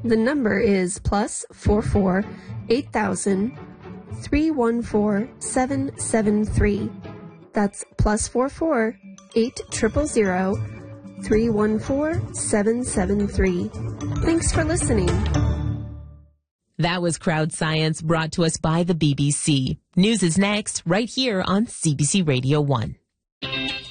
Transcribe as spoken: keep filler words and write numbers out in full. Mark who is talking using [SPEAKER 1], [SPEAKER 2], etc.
[SPEAKER 1] The number is plus four four eight thousand three one four seven seven three. That's plus four four eight triple zero three one four seven seven three. Thanks for listening.
[SPEAKER 2] That was Crowd Science, brought to us by the B B C. News is next, right here on C B C Radio one.